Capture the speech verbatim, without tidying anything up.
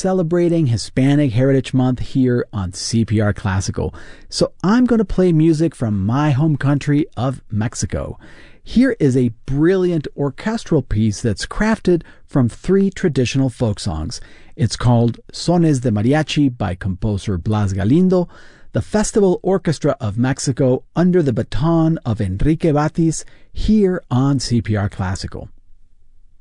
celebrating Hispanic Heritage Month here on C P R Classical. So I'm going to play music from my home country of Mexico. Here is a brilliant orchestral piece that's crafted from three traditional folk songs. It's called Sones de Mariachi by composer Blas Galindo, the Festival Orchestra of Mexico under the baton of Enrique Batis, here on C P R Classical.